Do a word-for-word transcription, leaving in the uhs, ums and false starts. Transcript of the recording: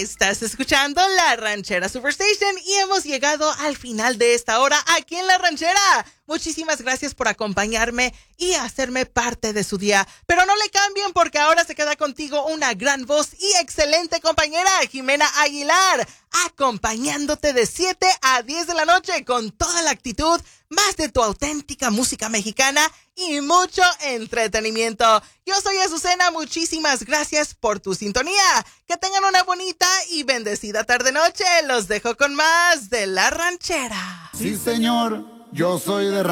Estás escuchando La Ranchera Superstation y hemos llegado al final de esta hora aquí en La Ranchera. Muchísimas gracias por acompañarme y hacerme parte de su día. Pero no le cambien porque ahora se queda contigo una gran voz y excelente compañera, Jimena Aguilar, acompañándote de siete a diez de la noche con toda la actitud, más de tu auténtica música mexicana y mucho entretenimiento. Yo soy Azucena, muchísimas gracias por tu sintonía. Que tengan una bonita y bendecida tarde-noche. Los dejo con más de La Ranchera. Sí, señor, yo soy de